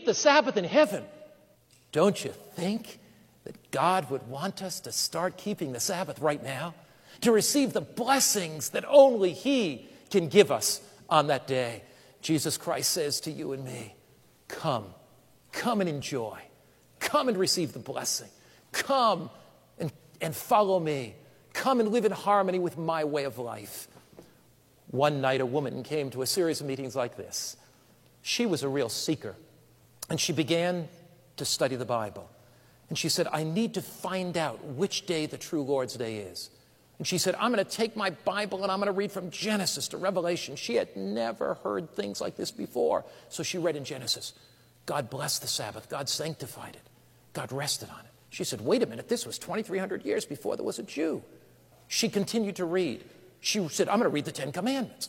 the Sabbath in heaven. Don't you think that God would want us to start keeping the Sabbath right now? To receive the blessings that only He can give us on that day. Jesus Christ says to you and me, come and enjoy. Come and receive the blessing. Come and follow me. Come and live in harmony with my way of life. One night, a woman came to a series of meetings like this. She was a real seeker, and she began to study the Bible. And she said, I need to find out which day the true Lord's Day is. And she said, I'm going to take my Bible and I'm going to read from Genesis to Revelation. She had never heard things like this before. So she read in Genesis, God blessed the Sabbath. God sanctified it. God rested on it. She said, wait a minute, this was 2,300 years before there was a Jew. She continued to read. She said, I'm going to read the Ten Commandments.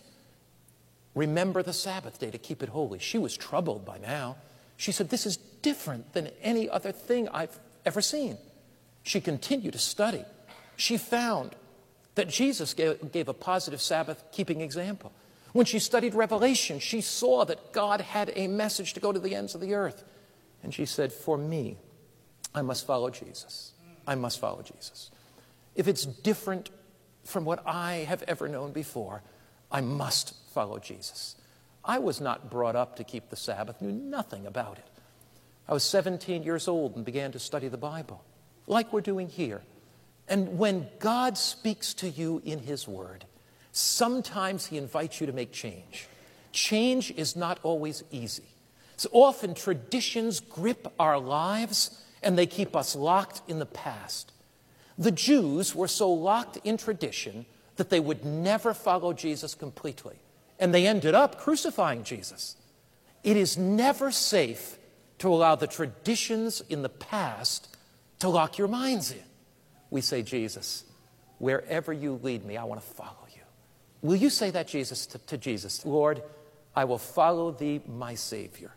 Remember the Sabbath day to keep it holy. She was troubled by now. She said, this is different than any other thing I've ever seen. She continued to study. She found that Jesus gave a positive Sabbath-keeping example. When she studied Revelation, she saw that God had a message to go to the ends of the earth. And she said, for me, I must follow Jesus. I must follow Jesus. If it's different from what I have ever known before, I must follow Jesus. I was not brought up to keep the Sabbath, knew nothing about it. I was 17 years old and began to study the Bible, like we're doing here. And when God speaks to you in His Word, sometimes He invites you to make change. Change is not always easy. So often traditions grip our lives and they keep us locked in the past. The Jews were so locked in tradition that they would never follow Jesus completely. And they ended up crucifying Jesus. It is never safe to allow the traditions in the past to lock your minds in. We say, Jesus, wherever you lead me, I want to follow you. Will you say that, Jesus, to Jesus? Lord, I will follow thee, my Savior,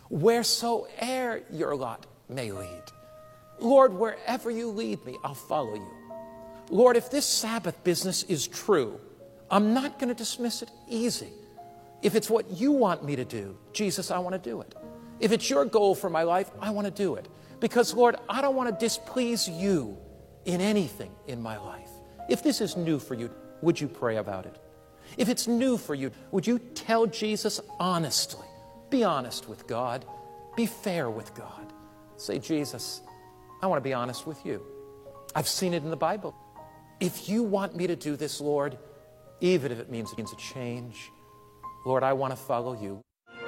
wheresoe'er your lot may lead. Lord, wherever you lead me, I'll follow you. Lord, if this Sabbath business is true, I'm not going to dismiss it easy. If it's what you want me to do, Jesus, I want to do it. If it's your goal for my life, I want to do it. Because, Lord, I don't want to displease you in anything in my life. If this is new for you, would you pray about it? If it's new for you, would you tell Jesus honestly? Be honest with God. Be fair with God. Say, Jesus, I want to be honest with you. I've seen it in the Bible. If you want me to do this, Lord, even if it means a change, Lord, I want to follow you.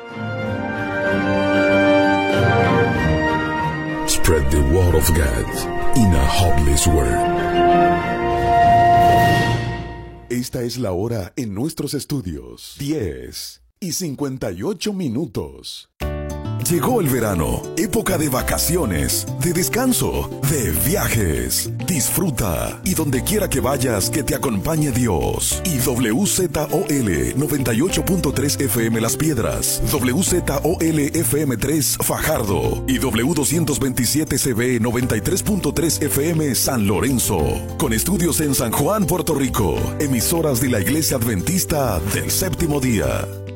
Spread the word of God in a hopeless world. Esta es la hora en nuestros estudios. 10:58. Llegó el verano, época de vacaciones, de descanso, de viajes. Disfruta y donde quiera que vayas, que te acompañe Dios. Y WZOL 98.3 FM Las Piedras, WZOL FM 3 Fajardo y W227 CB 93.3 FM San Lorenzo. Con estudios en San Juan, Puerto Rico. Emisoras de la Iglesia Adventista del Séptimo Día.